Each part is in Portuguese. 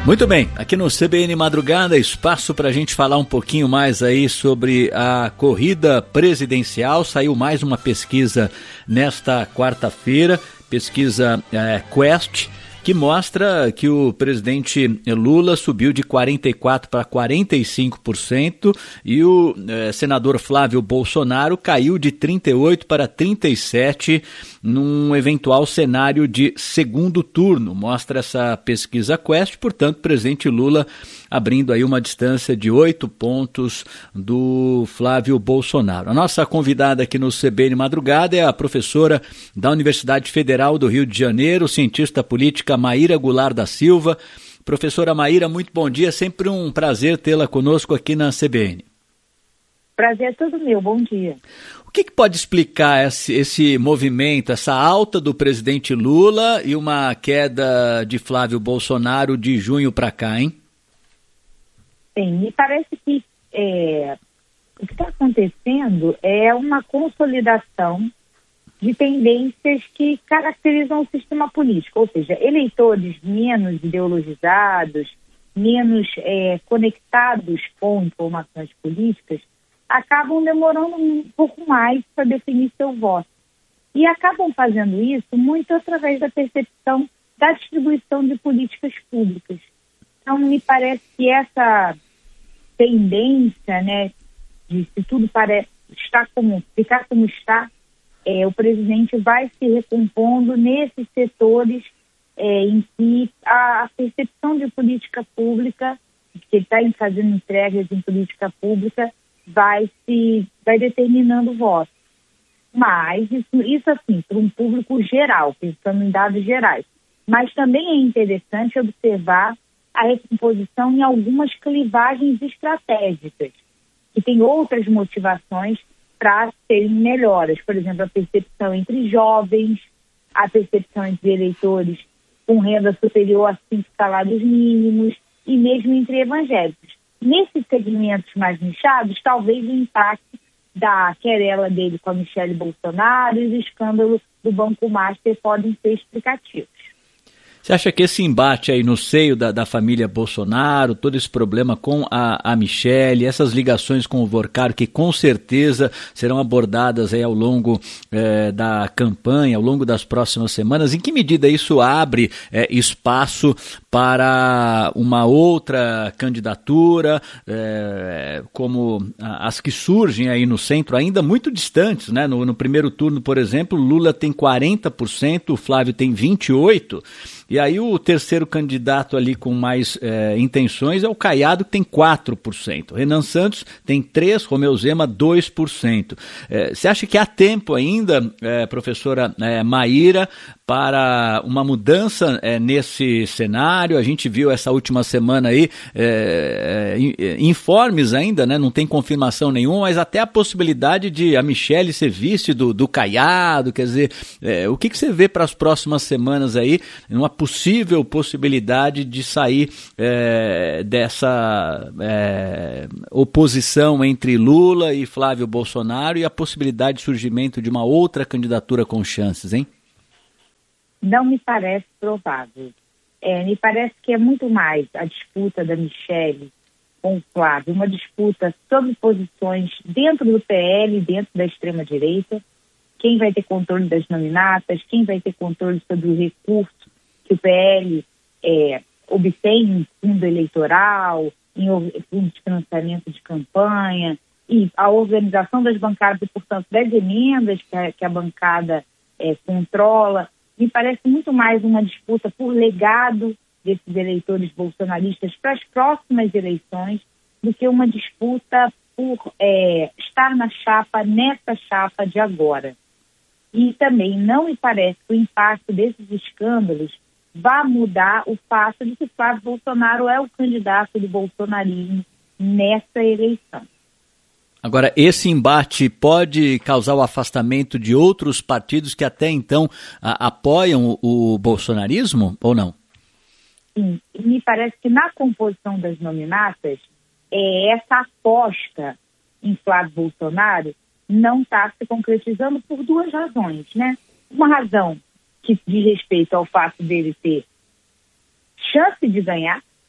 Muito bem, aqui no CBN Madrugada, espaço para a gente falar um pouquinho mais aí sobre a corrida presidencial. Saiu mais uma pesquisa nesta quarta-feira, pesquisa Quest, que mostra que o presidente Lula subiu de 44% para 45% e o senador Flávio Bolsonaro caiu de 38% para 37% num eventual cenário de segundo turno. Mostra essa pesquisa Quest, portanto, o presidente Lula abrindo aí uma distância de 8 pontos do Flávio Bolsonaro. A nossa convidada aqui no CBN Madrugada é a professora da Universidade Federal do Rio de Janeiro, cientista política Maíra Goulart da Silva. Professora Maíra, muito bom dia, sempre um prazer tê-la conosco aqui na CBN. Prazer é todo meu, bom dia. O que pode explicar esse movimento, essa alta do presidente Lula e uma queda de Flávio Bolsonaro de junho para cá, hein? Bem, me parece que o que está acontecendo é uma consolidação de tendências que caracterizam o sistema político, ou seja, eleitores menos ideologizados, menos conectados com informações políticas, acabam demorando um pouco mais para definir seu voto. E acabam fazendo isso muito através da percepção da distribuição de políticas públicas. Então, me parece que essa tendência, né, de se tudo ficar como está, o presidente vai se recompondo nesses setores em que a percepção de política pública, que ele está fazendo entregas em política pública, vai determinando o voto. Mas isso assim, para um público geral, pensando em dados gerais. Mas também é interessante observar a recomposição em algumas clivagens estratégicas, que tem outras motivações para serem melhoras. Por exemplo, a percepção entre jovens, a percepção entre eleitores com renda superior a 5 salários mínimos e mesmo entre evangélicos. Nesses segmentos mais nichados, talvez o impacto da querela dele com a Michele Bolsonaro e do escândalo do Banco Master podem ser explicativos. Você acha que esse embate aí no seio da família Bolsonaro, todo esse problema com a Michele, essas ligações com o Vorcaro, que com certeza serão abordadas aí ao longo da campanha, ao longo das próximas semanas, em que medida isso abre espaço para uma outra candidatura, como as que surgem aí no centro, ainda muito distantes, né? No primeiro turno, por exemplo, Lula tem 40%, o Flávio tem 28%, e aí o terceiro candidato ali com mais intenções é o Caiado, que tem 4%. Renan Santos tem 3%, Romeu Zema 2%. Você acha que há tempo ainda, professora Maíra, para uma mudança nesse cenário? A gente viu essa última semana aí informes ainda, né? Não tem confirmação nenhuma, mas até a possibilidade de a Michele ser vice do Caiado. Quer dizer, o que você vê para as próximas semanas aí, uma possível possibilidade de sair dessa oposição entre Lula e Flávio Bolsonaro e a possibilidade de surgimento de uma outra candidatura com chances, hein? Não me parece provável. Me parece que é muito mais a disputa da Michele com o Flávio, uma disputa sobre posições dentro do PL, dentro da extrema-direita, quem vai ter controle das nominatas, quem vai ter controle sobre o recurso que o PL obtém em fundo eleitoral, em fundo de financiamento de campanha, e a organização das bancadas e, portanto, das emendas que a bancada controla. Me parece muito mais uma disputa por legado desses eleitores bolsonaristas para as próximas eleições do que uma disputa por estar nessa chapa de agora. E também não me parece que o impacto desses escândalos vá mudar o fato de que Flávio Bolsonaro é o candidato do bolsonarismo nessa eleição. Agora, esse embate pode causar o afastamento de outros partidos que até então apoiam o bolsonarismo ou não? Sim, me parece que na composição das nominatas, essa aposta em Flávio Bolsonaro não está se concretizando por duas razões, né? Uma razão que diz respeito ao fato dele ter chance de ganhar,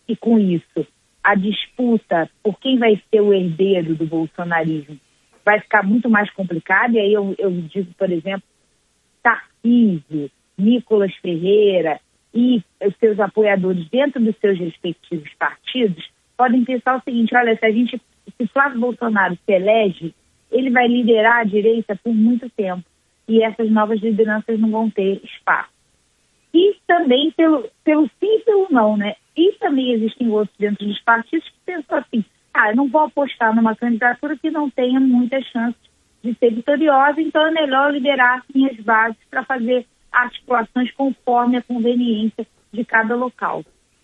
e com isso a disputa por quem vai ser o herdeiro do bolsonarismo vai ficar muito mais complicada. E aí eu digo, por exemplo, Tarcísio, Nicolas Ferreira e os seus apoiadores dentro dos seus respectivos partidos podem pensar o seguinte: olha, se Flávio Bolsonaro se elege, ele vai liderar a direita por muito tempo e essas novas lideranças não vão ter espaço. E também pelo sim e pelo não, né? E também existem outros dentro dos partidos que pensam assim: eu não vou apostar numa candidatura que não tenha muitas chances de ser vitoriosa, então é melhor liderar minhas bases para fazer articulações conforme a conveniência de cada local.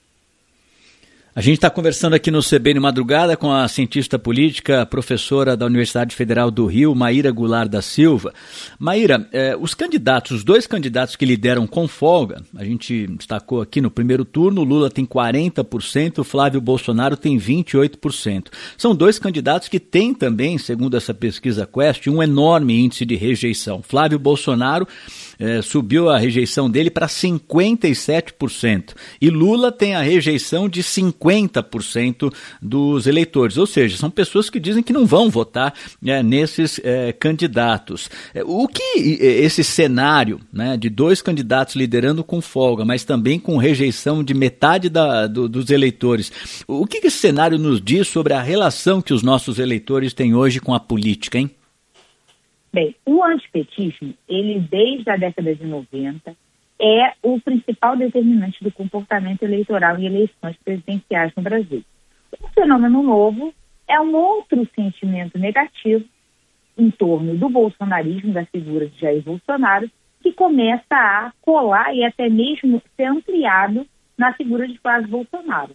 A gente está conversando aqui no CBN Madrugada com a cientista política, professora da Universidade Federal do Rio, Maíra Goulart da Silva. Maíra, os dois candidatos que lideram com folga, a gente destacou aqui no primeiro turno, Lula tem 40%, Flávio Bolsonaro tem 28%. São dois candidatos que têm também, segundo essa pesquisa Quest, um enorme índice de rejeição. Flávio Bolsonaro subiu a rejeição dele para 57%. E Lula tem a rejeição de 50% dos eleitores. Ou seja, são pessoas que dizem que não vão votar nesses candidatos. O que esse cenário, né, de dois candidatos liderando com folga, mas também com rejeição de metade dos eleitores, o que esse cenário nos diz sobre a relação que os nossos eleitores têm hoje com a política, hein? Bem, o antipetismo, ele desde a década de 90, é o principal determinante do comportamento eleitoral em eleições presidenciais no Brasil. Um fenômeno novo é um outro sentimento negativo em torno do bolsonarismo, da figura de Jair Bolsonaro, que começa a colar e até mesmo ser ampliado na figura de Flávio Bolsonaro.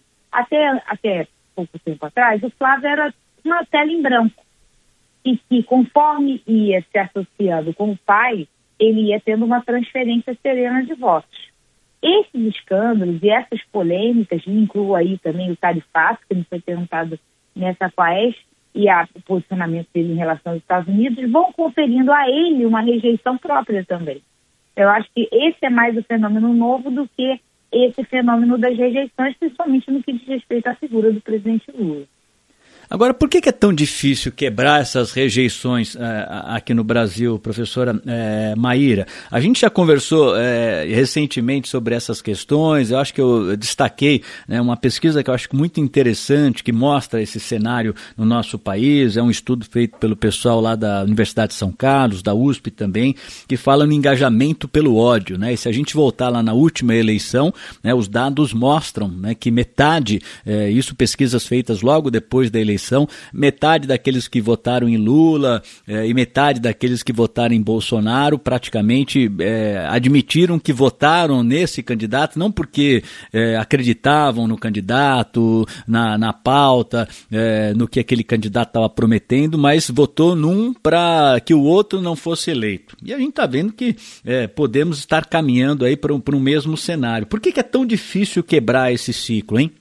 Até pouco tempo atrás, o Flávio era uma tela em branco, e que conforme ia se associando com o pai, ele ia tendo uma transferência serena de votos. Esses escândalos e essas polêmicas, incluo aí também o tarifato, que me foi perguntado nessa Quest, e o posicionamento dele em relação aos Estados Unidos, vão conferindo a ele uma rejeição própria também. Eu acho que esse é mais o fenômeno novo do que esse fenômeno das rejeições, principalmente no que diz respeito à figura do presidente Lula. Agora, por que é tão difícil quebrar essas rejeições aqui no Brasil, professora Maíra? A gente já conversou recentemente sobre essas questões. Eu acho que eu destaquei uma pesquisa que eu acho muito interessante, que mostra esse cenário no nosso país. É um estudo feito pelo pessoal lá da Universidade de São Carlos, da USP também, que fala no engajamento pelo ódio, né? E se a gente voltar lá na última eleição, os dados mostram, que metade, isso pesquisas feitas logo depois da eleição, metade daqueles que votaram em Lula e metade daqueles que votaram em Bolsonaro praticamente admitiram que votaram nesse candidato, não porque acreditavam no candidato, na pauta, no que aquele candidato estava prometendo, mas votou num para que o outro não fosse eleito. E a gente está vendo que podemos estar caminhando aí para um mesmo cenário. Por que é tão difícil quebrar esse ciclo, hein?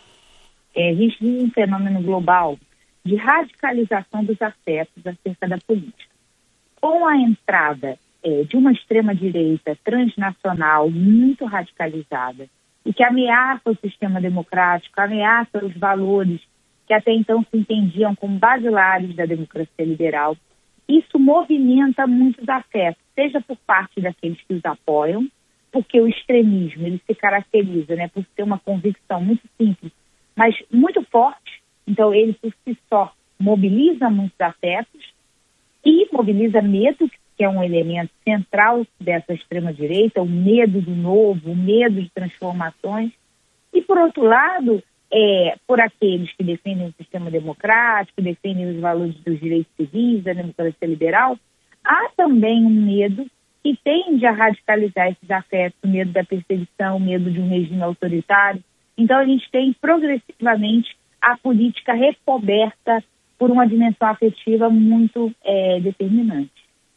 A gente vive um fenômeno global de radicalização dos afetos acerca da política. Com a entrada de uma extrema-direita transnacional muito radicalizada e que ameaça o sistema democrático, ameaça os valores que até então se entendiam como basilares da democracia liberal, isso movimenta muitos afetos, seja por parte daqueles que os apoiam, porque o extremismo ele se caracteriza, por ter uma convicção muito simples, mas muito forte. Então ele por si só mobiliza muitos afetos e mobiliza medo, que é um elemento central dessa extrema-direita, o medo do novo, o medo de transformações. E por outro lado, por aqueles que defendem o sistema democrático, defendem os valores dos direitos civis, da democracia liberal, há também um medo que tende a radicalizar esses afetos, o medo da perseguição, o medo de um regime autoritário. Então, a gente tem progressivamente a política recoberta por uma dimensão afetiva muito determinante.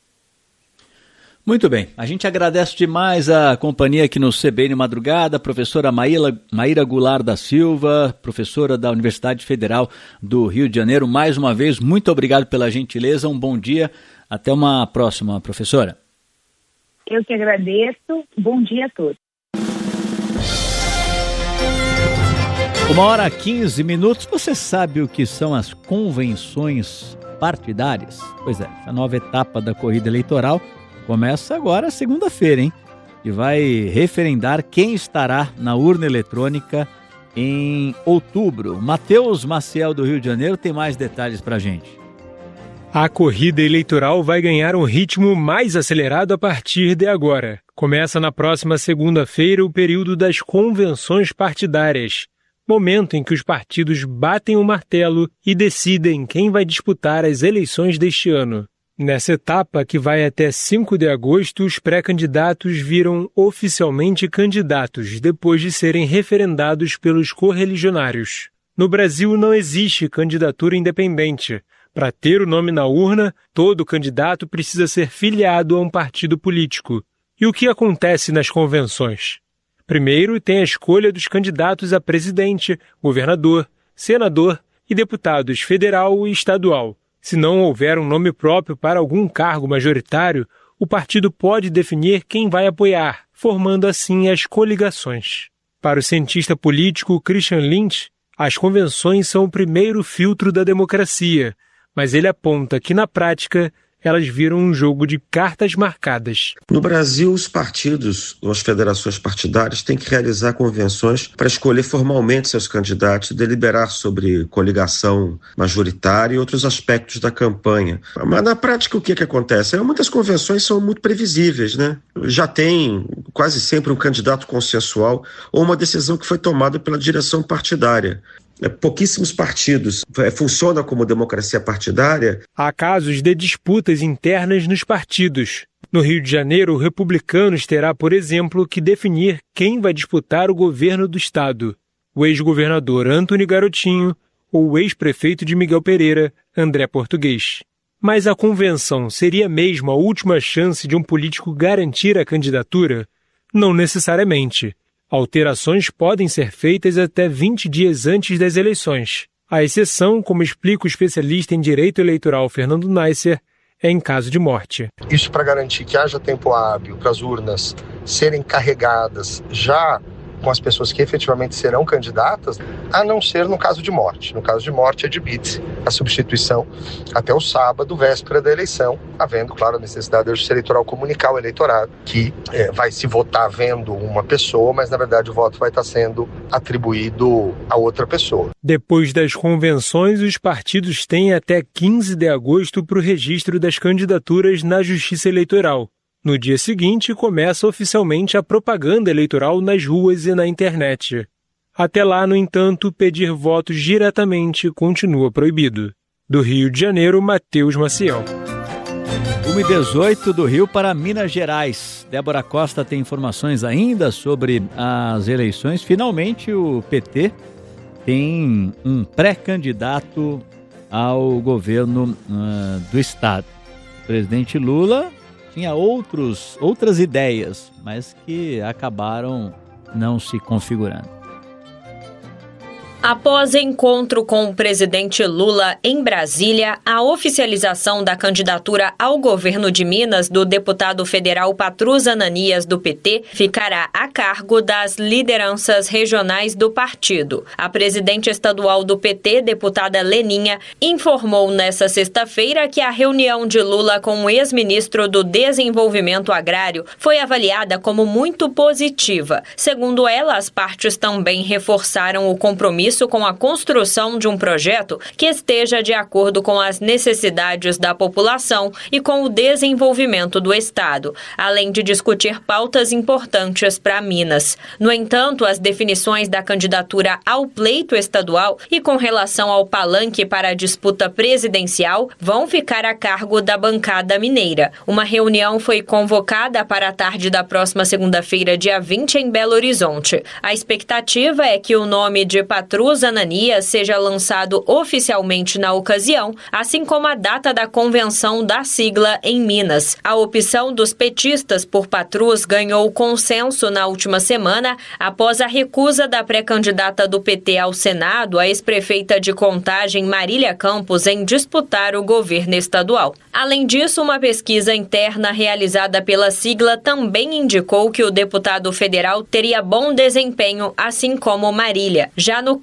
Muito bem, a gente agradece demais a companhia aqui no CBN Madrugada, a professora Maíra Goulart da Silva, professora da Universidade Federal do Rio de Janeiro. Mais uma vez, muito obrigado pela gentileza, um bom dia, até uma próxima, professora. Eu que agradeço, bom dia a todos. 1h15. Você sabe o que são as convenções partidárias? Pois é, a nova etapa da corrida eleitoral começa agora segunda-feira, hein? E vai referendar quem estará na urna eletrônica em outubro. Matheus Maciel, do Rio de Janeiro, tem mais detalhes pra gente. A corrida eleitoral vai ganhar um ritmo mais acelerado a partir de agora. Começa na próxima segunda-feira o período das convenções partidárias, momento em que os partidos batem o martelo e decidem quem vai disputar as eleições deste ano. Nessa etapa, que vai até 5 de agosto, os pré-candidatos viram oficialmente candidatos, depois de serem referendados pelos correligionários. No Brasil não existe candidatura independente. Para ter o nome na urna, todo candidato precisa ser filiado a um partido político. E o que acontece nas convenções? Primeiro, tem a escolha dos candidatos a presidente, governador, senador e deputados federal e estadual. Se não houver um nome próprio para algum cargo majoritário, o partido pode definir quem vai apoiar, formando assim as coligações. Para o cientista político Christian Lynch, as convenções são o primeiro filtro da democracia, mas ele aponta que, na prática, elas viram um jogo de cartas marcadas. No Brasil, os partidos, as federações partidárias, têm que realizar convenções para escolher formalmente seus candidatos e deliberar sobre coligação majoritária e outros aspectos da campanha. Mas, na prática, o que acontece? Muitas convenções são muito previsíveis, né? Já tem quase sempre um candidato consensual ou uma decisão que foi tomada pela direção partidária. Pouquíssimos partidos funcionam como democracia partidária. Há casos de disputas internas nos partidos. No Rio de Janeiro, o Republicanos terá, por exemplo, que definir quem vai disputar o governo do estado: o ex-governador Antony Garotinho ou o ex-prefeito de Miguel Pereira, André Português. Mas a convenção seria mesmo a última chance de um político garantir a candidatura? Não necessariamente. Alterações podem ser feitas até 20 dias antes das eleições. A exceção, como explica o especialista em direito eleitoral Fernando Neisser, é em caso de morte. Isso para garantir que haja tempo hábil para as urnas serem carregadas já com as pessoas que efetivamente serão candidatas, a não ser no caso de morte. No caso de morte, admite a substituição até o sábado, véspera da eleição, havendo, claro, a necessidade da Justiça Eleitoral comunicar ao eleitorado que vai se votar vendo uma pessoa, mas, na verdade, o voto vai estar sendo atribuído a outra pessoa. Depois das convenções, os partidos têm até 15 de agosto para o registro das candidaturas na Justiça Eleitoral. No dia seguinte, começa oficialmente a propaganda eleitoral nas ruas e na internet. Até lá, no entanto, pedir votos diretamente continua proibido. Do Rio de Janeiro, Matheus Maciel. 1h18 do Rio para Minas Gerais. Débora Costa tem informações ainda sobre as eleições. Finalmente, o PT tem um pré-candidato ao governo do estado. O presidente Lula tinha outras ideias, mas que acabaram não se configurando. Após encontro com o presidente Lula em Brasília, a oficialização da candidatura ao governo de Minas do deputado federal Patrus Ananias, do PT, ficará a cargo das lideranças regionais do partido. A presidente estadual do PT, deputada Leninha, informou nesta sexta-feira que a reunião de Lula com o ex-ministro do Desenvolvimento Agrário foi avaliada como muito positiva. Segundo ela, as partes também reforçaram o compromisso com a construção de um projeto que esteja de acordo com as necessidades da população e com o desenvolvimento do Estado, além de discutir pautas importantes para Minas. No entanto, as definições da candidatura ao pleito estadual e com relação ao palanque para a disputa presidencial vão ficar a cargo da bancada mineira. Uma reunião foi convocada para a tarde da próxima segunda-feira, dia 20, em Belo Horizonte. A expectativa é que o nome de Patrus Ananias seja lançado oficialmente na ocasião, assim como a data da convenção da sigla em Minas. A opção dos petistas por Patrus ganhou consenso na última semana após a recusa da pré-candidata do PT ao Senado, a ex-prefeita de Contagem, Marília Campos, em disputar o governo estadual. Além disso, uma pesquisa interna realizada pela sigla também indicou que o deputado federal teria bom desempenho, assim como Marília. Já no campo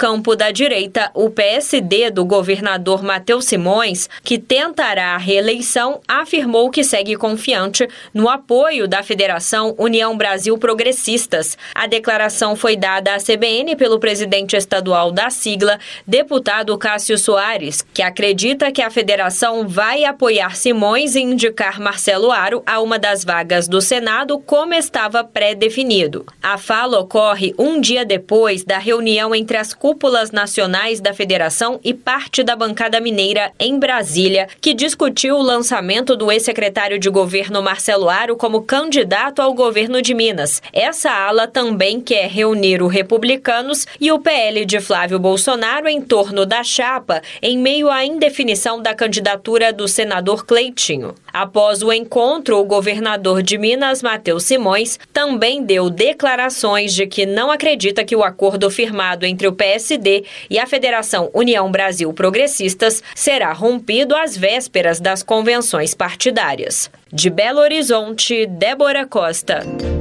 campo da direita, o PSD do governador Matheus Simões, que tentará a reeleição, afirmou que segue confiante no apoio da Federação União Brasil Progressistas. A declaração foi dada à CBN pelo presidente estadual da sigla, deputado Cássio Soares, que acredita que a federação vai apoiar Simões e indicar Marcelo Aro a uma das vagas do Senado, como estava pré-definido. A fala ocorre um dia depois da reunião entre as cúpulas nacionais da federação e parte da bancada mineira em Brasília, que discutiu o lançamento do ex-secretário de governo Marcelo Aro como candidato ao governo de Minas. Essa ala também quer reunir o Republicanos e o PL de Flávio Bolsonaro em torno da chapa, em meio à indefinição da candidatura do senador Cleitinho. Após o encontro, o governador de Minas, Matheus Simões, também deu declarações de que não acredita que o acordo firmado entre o PSD e a Federação União Brasil Progressistas será rompido às vésperas das convenções partidárias. De Belo Horizonte, Débora Costa.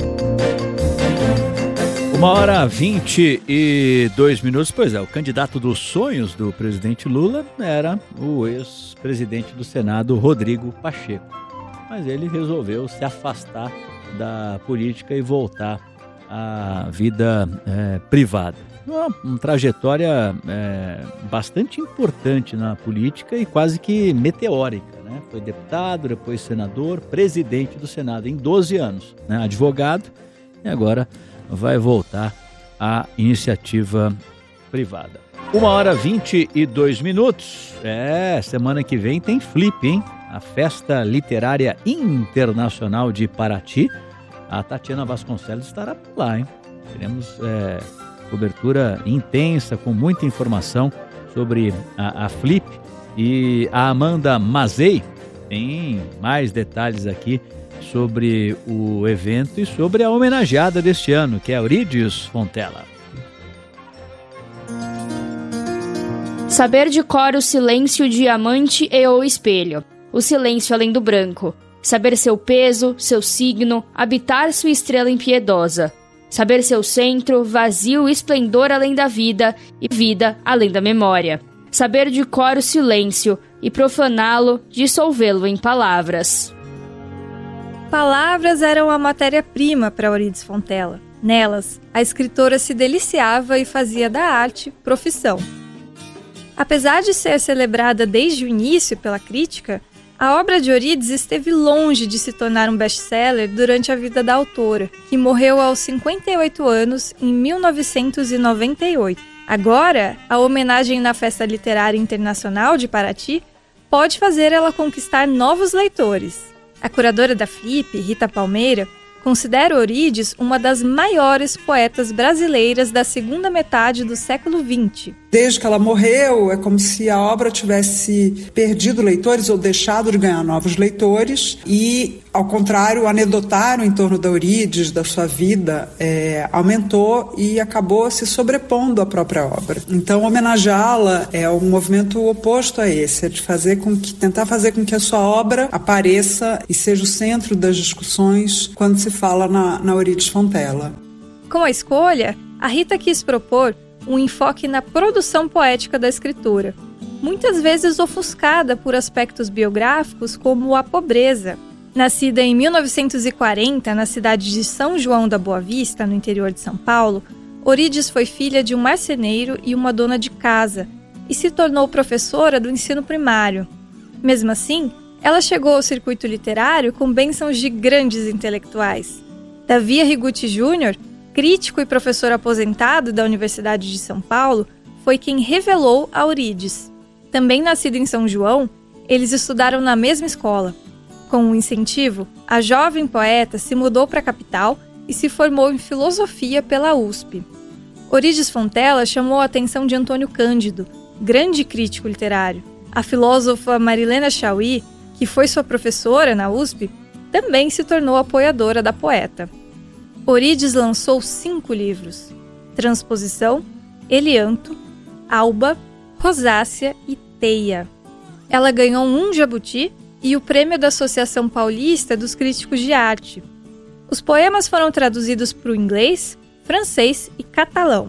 1h22. Pois é, o candidato dos sonhos do presidente Lula era o ex-presidente do Senado, Rodrigo Pacheco. Mas ele resolveu se afastar da política e voltar à vida privada. Uma trajetória bastante importante na política e quase que meteórica, né? Foi deputado, depois senador, presidente do Senado em 12 anos, né? Advogado, e agora vai voltar à iniciativa privada. 1h22. Semana que vem tem Flip, hein? A Festa Literária Internacional de Paraty. A Tatiana Vasconcelos estará por lá, hein? Teremos cobertura intensa, com muita informação sobre a Flip. E a Amanda Mazei tem mais detalhes aqui sobre o evento e sobre a homenageada deste ano, que é Eurídice Fontella. Saber de cor o silêncio, o diamante e o espelho. O silêncio além do branco. Saber seu peso, seu signo, habitar sua estrela impiedosa. Saber seu centro, vazio, esplendor além da vida e vida além da memória. Saber de cor o silêncio e profaná-lo, dissolvê-lo em palavras. Palavras eram a matéria-prima para Eurídice Fontella. Nelas, a escritora se deliciava e fazia da arte profissão. Apesar de ser celebrada desde o início pela crítica, a obra de Eurídice esteve longe de se tornar um best-seller durante a vida da autora, que morreu aos 58 anos em 1998. Agora, a homenagem na Festa Literária Internacional de Paraty pode fazer ela conquistar novos leitores. A curadora da Flip, Rita Palmeira, considera Eurídice uma das maiores poetas brasileiras da segunda metade do século XX. Desde que ela morreu, é como se a obra tivesse perdido leitores ou deixado de ganhar novos leitores e, ao contrário, o anedotário em torno da Eurídice, da sua vida, aumentou e acabou se sobrepondo à própria obra. Então, homenageá-la é um movimento oposto a esse, é de tentar fazer com que a sua obra apareça e seja o centro das discussões quando se fala na Eurídice Fontella. Com a escolha, a Rita quis propor um enfoque na produção poética da escritora, muitas vezes ofuscada por aspectos biográficos como a pobreza. Nascida em 1940 na cidade de São João da Boa Vista, no interior de São Paulo, Eurídice foi filha de um marceneiro e uma dona de casa e se tornou professora do ensino primário. Mesmo assim, ela chegou ao circuito literário com bênçãos de grandes intelectuais. Davi Arrigucci Jr., crítico e professor aposentado da Universidade de São Paulo, foi quem revelou a Eurídice. Também nascido em São João, eles estudaram na mesma escola. Com um incentivo, a jovem poeta se mudou para a capital e se formou em filosofia pela USP. Eurídice Fontella chamou a atenção de Antônio Cândido, grande crítico literário. A filósofa Marilena Chauí, que foi sua professora na USP, também se tornou apoiadora da poeta. Eurídice lançou 5 livros: Transposição, Elianto, Alba, Rosácea e Teia. Ela ganhou um Jabuti e o prêmio da Associação Paulista dos Críticos de Arte. Os poemas foram traduzidos para o inglês, francês e catalão.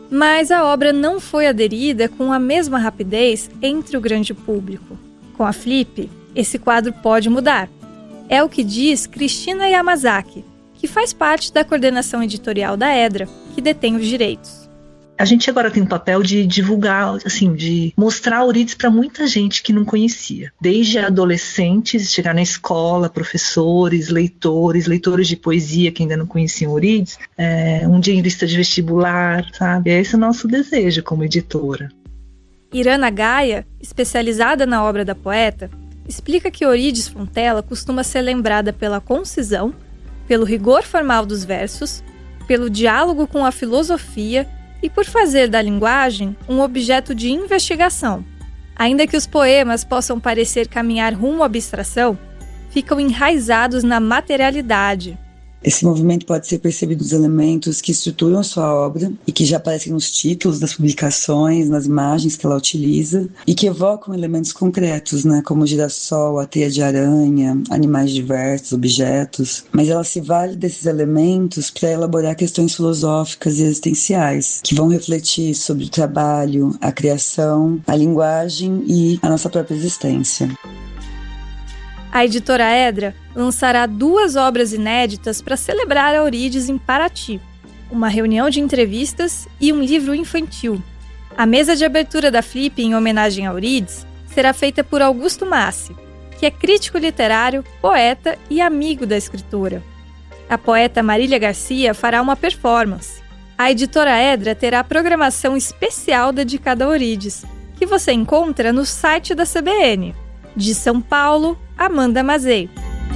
Mas a obra não foi aderida com a mesma rapidez entre o grande público. Com a Flip, esse quadro pode mudar. É o que diz Cristina Yamazaki, que faz parte da coordenação editorial da Edra, que detém os direitos. A gente agora tem o papel de divulgar, assim, de mostrar a Eurídice para muita gente que não conhecia. Desde adolescentes, chegar na escola, professores, leitores de poesia que ainda não conheciam Eurídice, um diarista de vestibular, sabe? Esse é o nosso desejo como editora. Irana Gaia, especializada na obra da poeta, explica que Eurídice Fontela costuma ser lembrada pela concisão, pelo rigor formal dos versos, pelo diálogo com a filosofia e por fazer da linguagem um objeto de investigação. Ainda que os poemas possam parecer caminhar rumo à abstração, ficam enraizados na materialidade. Esse movimento pode ser percebido nos elementos que estruturam a sua obra e que já aparecem nos títulos das publicações, nas imagens que ela utiliza e que evocam elementos concretos, né, como o girassol, a teia de aranha, animais diversos, objetos. Mas ela se vale desses elementos para elaborar questões filosóficas e existenciais que vão refletir sobre o trabalho, a criação, a linguagem e a nossa própria existência. A editora Edra lançará 2 obras inéditas para celebrar a Eurídice em Paraty, uma reunião de entrevistas e um livro infantil. A mesa de abertura da Flip em homenagem a Eurídice será feita por Augusto Massi, que é crítico literário, poeta e amigo da escritora. A poeta Marília Garcia fará uma performance. A editora Edra terá programação especial dedicada a Eurídice, que você encontra no site da CBN. De São Paulo, Amanda Mazei.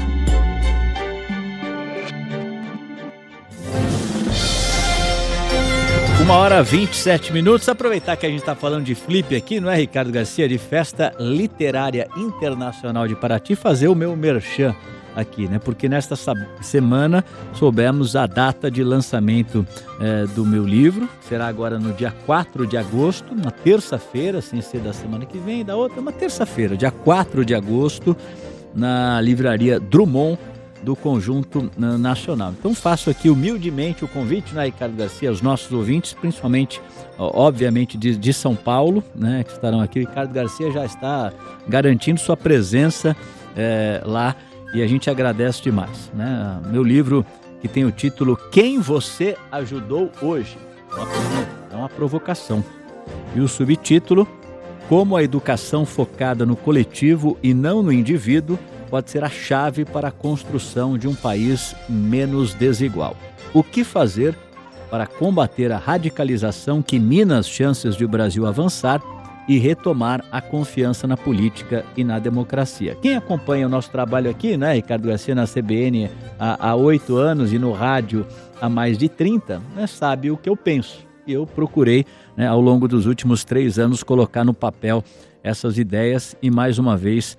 Uma hora e 27 minutos. Aproveitar que a gente está falando de Flip aqui, não é, Ricardo Garcia? De Festa Literária Internacional de Paraty, fazer o meu merchan aqui, né? Porque nesta semana soubemos a data de lançamento do meu livro. Será agora no dia 4 de agosto, uma terça-feira, sem ser da semana que vem, da outra, uma terça-feira, dia 4 de agosto, na livraria Drummond do Conjunto Nacional. Então faço aqui humildemente o convite, né, Ricardo Garcia, aos nossos ouvintes, principalmente, obviamente, de São Paulo, né, que estarão aqui. O Ricardo Garcia já está garantindo sua presença lá. E a gente agradece demais, né? Meu livro, que tem o título Quem Você Ajudou Hoje? É uma provocação. E o subtítulo, Como a educação focada no coletivo e não no indivíduo pode ser a chave para a construção de um país menos desigual. O que fazer para combater a radicalização que mina as chances de o Brasil avançar e retomar a confiança na política e na democracia. Quem acompanha o nosso trabalho aqui, né, Ricardo Garcia, na CBN há 8 anos e no rádio há mais de 30, né, sabe o que eu penso. E eu procurei, né, ao longo dos últimos 3 anos, colocar no papel essas ideias e, mais uma vez,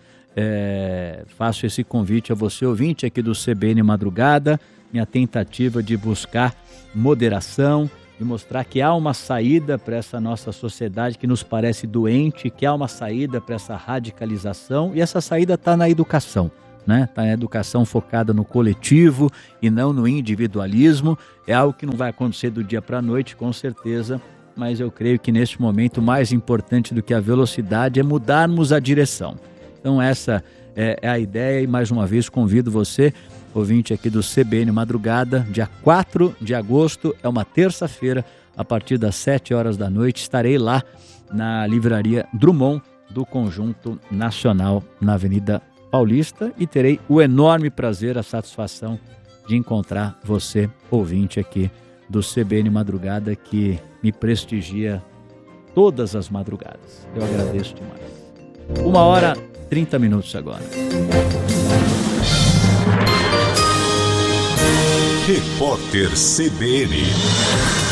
faço esse convite a você, ouvinte aqui do CBN Madrugada, minha tentativa de buscar moderação, de mostrar que há uma saída para essa nossa sociedade que nos parece doente, que há uma saída para essa radicalização, e essa saída está na educação, né? Está na educação focada no coletivo e não no individualismo. É algo que não vai acontecer do dia para a noite, com certeza, mas eu creio que neste momento mais importante do que a velocidade é mudarmos a direção. Então essa é a ideia e mais uma vez convido você, ouvinte aqui do CBN Madrugada, dia 4 de agosto, é uma terça-feira, a partir das 7 horas da noite, estarei lá na livraria Drummond do Conjunto Nacional, na Avenida Paulista, e terei o enorme prazer, a satisfação de encontrar você, ouvinte aqui do CBN Madrugada, que me prestigia todas as madrugadas. Eu agradeço demais. 1h30 agora. Repórter CBN.